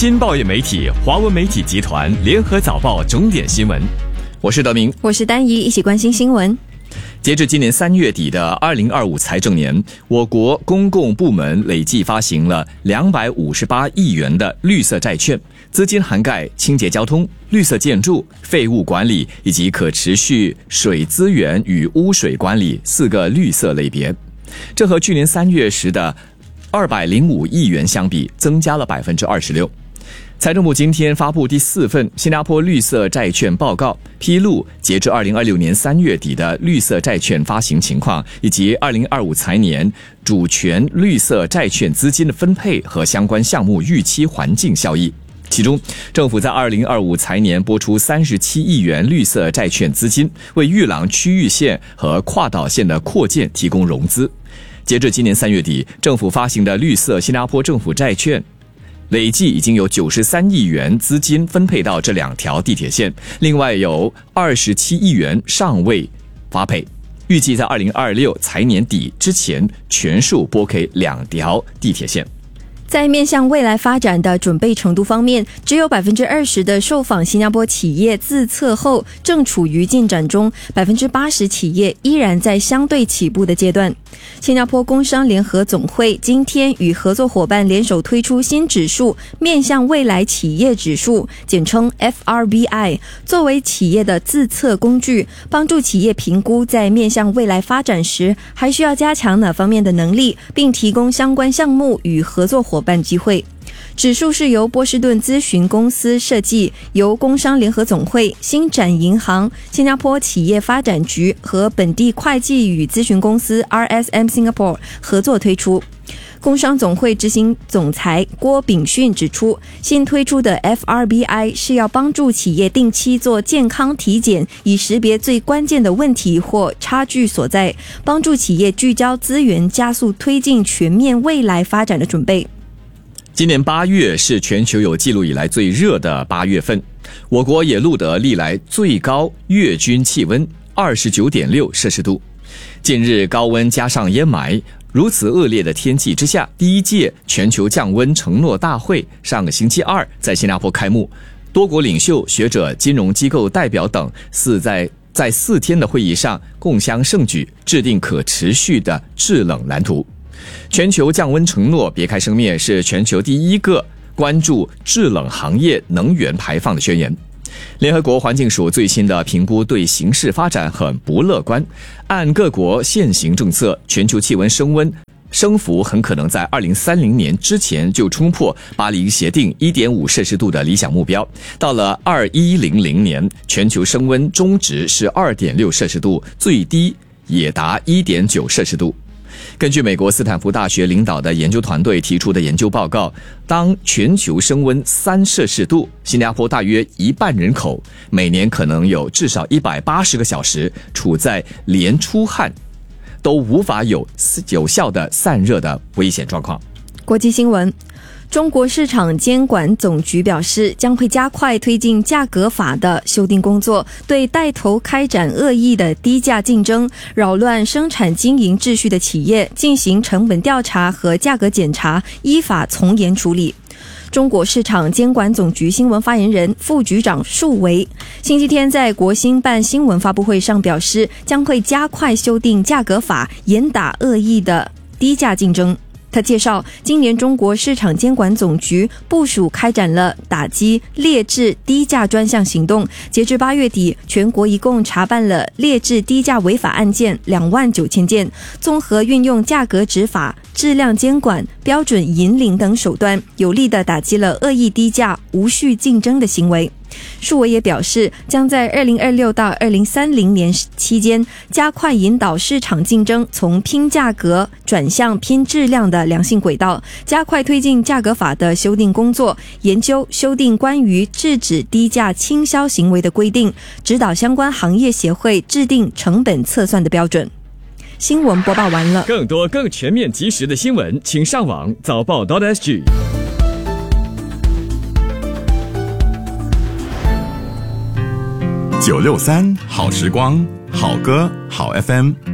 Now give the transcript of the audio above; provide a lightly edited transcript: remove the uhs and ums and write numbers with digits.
新报业媒体华文媒体集团联合早报重点新闻，我是德明， 我是丹怡，一起关心新闻。 截至今年3月底的2025财政年，我国公共部门累计发行了258亿元的绿色债券，资金涵盖清洁交通、绿色建筑、废物管理以及可持续水资源与污水管理4个绿色类别。这和去年3月时的205亿元相比，增加了26%。财政部今天发布第4份新加坡绿色债券报告，披露截至2026年3月底的绿色债券发行情况，以及2025财年主权绿色债券资金的分配和相关项目预期环境效益。其中，政府在2025财年拨出37亿元绿色债券资金，为裕朗区域线和跨岛线的扩建提供融资。截至今年3月底，政府发行的绿色新加坡政府债券累计已经有93亿元资金分配到这2条地铁线，另外有27亿元尚未发配，预计在2026财年底之前全数拨给2条地铁线。 在面向未来发展的准备程度方面，只有 20% 的受访新加坡企业自测后正处于进展中， 80% 企业依然在相对起步的阶段。新加坡工商联合总会今天与合作伙伴联手推出新指数面向未来企业指数，简称 FRBI， 作为企业的自测工具，帮助企业评估在面向未来发展时还需要加强哪方面的能力，并提供相关项目与合作伙伴机会。指数是由波士顿咨询公司设计，由工商联合总会、星展银行、新加坡企业发展局和本地会计与咨询公司 RSM Singapore 合作推出。工商总会执行总裁郭炳训指出，新推出的 FRBI 是要帮助企业定期做健康体检，以识别最关键的问题或差距所在，帮助企业聚焦资源，加速推进全面未来发展的准备。 今年8月是全球有记录以来最热的8月份，我国也录得历来最高月均气温 29.6 摄氏度。近日高温加上烟霾，如此恶劣的天气之下，第1届全球降温承诺大会上个星期二在新加坡开幕，多国领袖、学者、金融机构代表等在4天的会议上共襄盛举，制定可持续的制冷蓝图。全球降温承诺别开生面，是全球第1个关注制冷行业能源排放的宣言。联合国环境署最新的评估对形势发展很不乐观，按各国现行政策，全球气温升幅很可能在2030年之前就冲破巴黎协定 1.5 摄氏度的理想目标，到了2100年，全球升温中值是 2.6 摄氏度，最低也达 1.9 摄氏度。根据美国斯坦福大学领导的研究团队提出的研究报告，当全球升温3摄氏度，新加坡大约1半人口每年可能有至少180个小时处在连出汗都无法有效的散热的危险状况。 国际新闻，中国市场监管总局表示，将会加快推进价格法的修订工作，对带头开展恶意的低价竞争、扰乱生产经营秩序的企业进行成本调查和价格检查，依法从严处理。中国市场监管总局新闻发言人、副局长束维星期天在国新办新闻发布会上表示，将会加快修订价格法，严打恶意的低价竞争。他介绍，今年中国市场监管总局部署开展了打击劣质低价专项行动，截至8月底，全国一共查办了劣质低价违法案件29000件，综合运用价格执法、质量监管、标准引领等手段，有力地打击了恶意低价、无序竞争的行为。束维也表示，将在2026到2030年期间加快引导市场竞争从拼价格转向拼质量的良性轨道，加快推进价格法的修订工作，研究修订关于制止低价倾销行为的规定，指导相关行业协会制定成本测算的标准。新闻播报完了， 更多更全面及时的新闻，请上网早报 .sg。 963好时光，好歌好 FM。